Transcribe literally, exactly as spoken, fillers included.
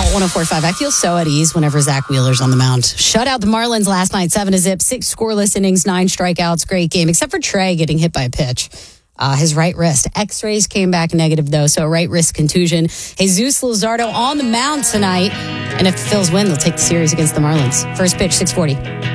Alt one oh four point five. I feel so at ease whenever Zach Wheeler's on the mound. Shut out the Marlins last night, seven to zip, six scoreless innings, nine strikeouts. Great game, except for Trey getting hit by a pitch. Uh, his right wrist. X-rays came back negative, though, so right wrist contusion. Jesus Luzardo on the mound tonight. And if the Phils win, they'll take the series against the Marlins. First pitch, six forty.